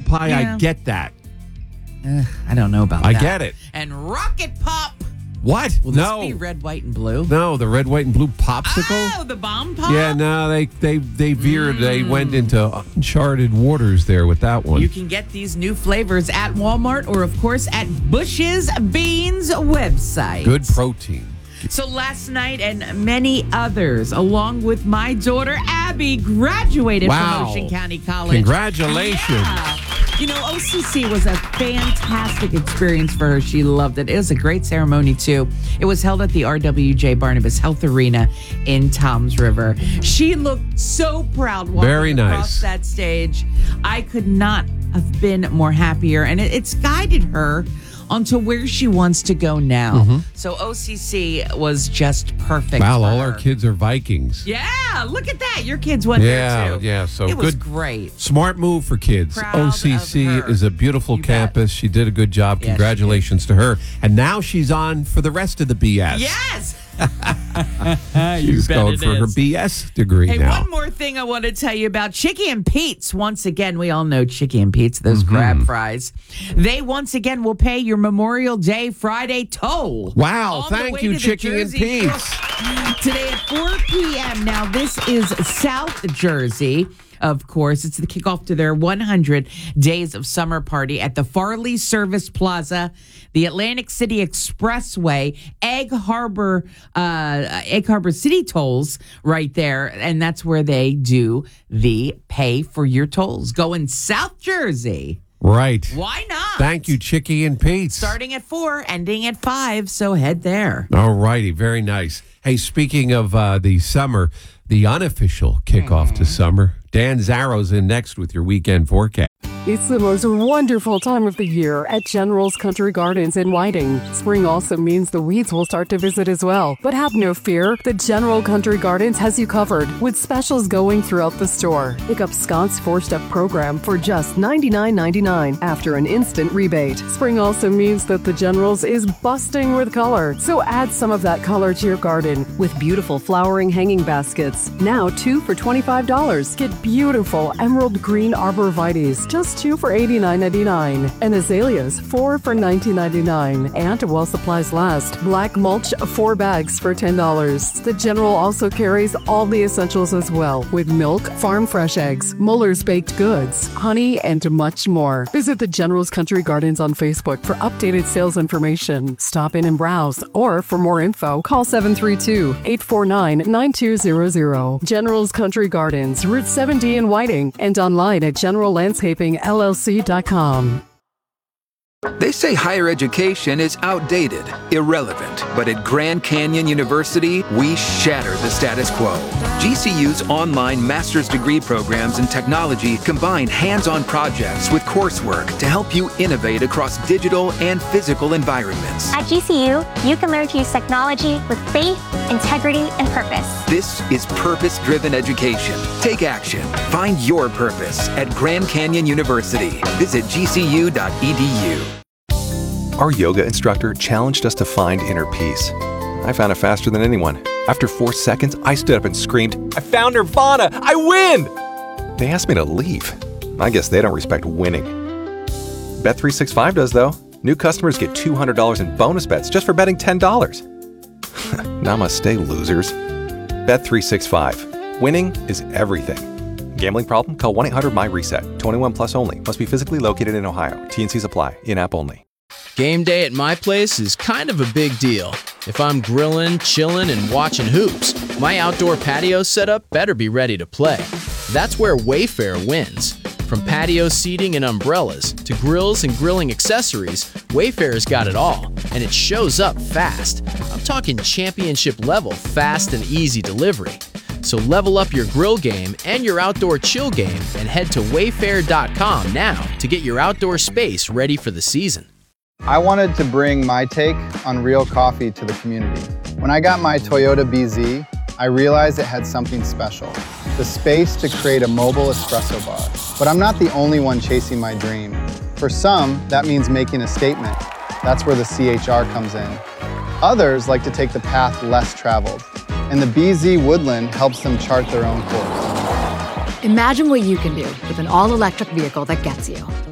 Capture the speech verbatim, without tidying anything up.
pie, Yeah. I get that. Uh, I don't know about I that. get it. And Rocket Pop. What? Will no. this be red, white, and blue? No, the red, white, and blue popsicle? Oh, the bomb pop? Yeah, no, they they they veered. Mm. They went into uncharted waters there with that one. You can get these new flavors at Walmart or, of course, at Bush's Beans website. Good protein. So last night and many others, along with my daughter Abby, graduated Wow. from Ocean County College. Congratulations. Yeah. You know, O C C was a fantastic experience for her. She loved it. It was a great ceremony, too. It was held at the R W J Barnabas Health Arena in Toms River. She looked so proud walking Very across nice. that stage. I could not have been more happier. And it, it's guided her onto where she wants to go now. Mm-hmm. So O C C was just perfect. Wow, for all her. our kids are Vikings. Yeah, look at that. Your kids went Yeah, there too. yeah, so it was good- great. Smart move for kids. Proud O C C of her. is a beautiful You campus. She did a good job. Yeah, she Congratulations to her. And now she's on for the rest of the B S. Yes. She's going for her B S degree Hey, now. one more thing I want to tell you about Chicky and Pete's. Once again, we all know Chicky and Pete's, those Mm-hmm. crab fries. They once again will pay your Memorial Day Friday toll. Wow, On the thank way you, to the Chicky and Jersey Pete's. Shore. Today at four p.m. Now, this is South Jersey. Of course, it's the kickoff to their one hundred Days of Summer party at the Farley Service Plaza, the Atlantic City Expressway, Egg Harbor, uh, Egg Harbor City Tolls right there. And that's where they do the pay for your tolls. Going South Jersey. Right. Why not? Thank you, Chicky and Pete's. Starting at four, ending at five. So head there. All righty, very nice. Hey, speaking of uh, the summer, the unofficial kickoff to summer, Dan Zarro's in next with your weekend forecast. It's the most wonderful time of the year at General's Country Gardens in Whiting. Spring also means the weeds will start to visit as well. But have no fear, the General Country Gardens has you covered with specials going throughout the store. Pick up Scott's four-step program for just ninety-nine ninety-nine after an instant rebate. Spring also means that the General's is busting with color, so add some of that color to your garden with beautiful flowering hanging baskets. Now two for twenty-five dollars. Get beautiful emerald green arborvitaes, just two for eighty-nine ninety-nine, and azaleas, four for nineteen ninety-nine. And while supplies last, black mulch, four bags for ten dollars. The General also carries all the essentials as well, with milk, farm fresh eggs, Muller's baked goods, honey, and much more. Visit the General's Country Gardens on Facebook for updated sales information. Stop in and browse, or for more info, call seven three two, eight four nine, nine two zero zero. General's Country Gardens, Route seven D in Whiting, and online at general landscaping L L C dot com. They say higher education is outdated, irrelevant, but at Grand Canyon University, we shatter the status quo. G C U's online master's degree programs in technology combine hands-on projects with coursework to help you innovate across digital and physical environments. At G C U, you can learn to use technology with faith, integrity, and purpose. This is purpose-driven education. Take action. Find your purpose at Grand Canyon University. Visit G C U dot E D U. Our yoga instructor challenged us to find inner peace. I found it faster than anyone. After four seconds, I stood up and screamed, "I found Nirvana! I win!" They asked me to leave. I guess they don't respect winning. Bet three sixty-five does, though. New customers get two hundred dollars in bonus bets just for betting ten dollars. Namaste, losers. Bet three sixty-five. Winning is everything. Gambling problem? Call one eight hundred M Y reset. twenty-one plus only. Must be physically located in Ohio. T N Cs apply. In-app only. Game day at my place is kind of a big deal. If I'm grilling, chilling, and watching hoops, my outdoor patio setup better be ready to play. That's where Wayfair wins. From patio seating and umbrellas to grills and grilling accessories, Wayfair's got it all, and it shows up fast. I'm talking championship level fast and easy delivery. So level up your grill game and your outdoor chill game and head to wayfair dot com now to get your outdoor space ready for the season. I wanted to bring my take on real coffee to the community. When I got my Toyota B Z, I realized it had something special, the space to create a mobile espresso bar. But I'm not the only one chasing my dream. For some, that means making a statement. That's where the C H R comes in. Others like to take the path less traveled, and the B Z Woodland helps them chart their own course. Imagine what you can do with an all-electric vehicle that gets you.